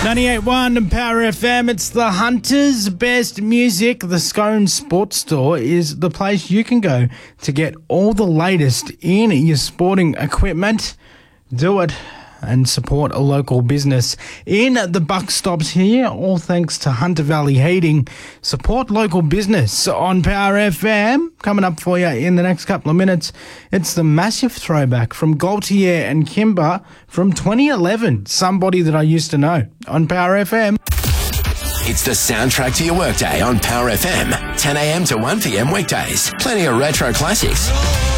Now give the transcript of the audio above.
98.1 and Power FM. It's the Hunter's Best Music. The Scone Sports Store is the place you can go to get all the latest in your sporting equipment. Do it and support a local business. In the buck stops here, all thanks to Hunter Valley Heating. Support local business on Power FM. Coming up for you in the next couple of minutes, it's the massive throwback from Gaultier and Kimber from 2011. Somebody that I used to know on Power FM. It's the soundtrack to your workday on Power FM. 10 a.m. to 1 p.m. weekdays. Plenty of retro classics.